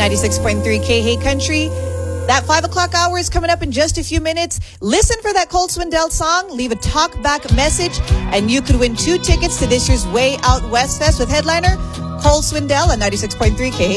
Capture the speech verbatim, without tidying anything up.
ninety-six point three K Hey Country. That five o'clock hour is coming up in just a few minutes. Listen for that Cole Swindell song, leave a talk back message, and you could win two tickets to this year's Way Out West Fest with headliner Cole Swindell on ninety-six point three K Hey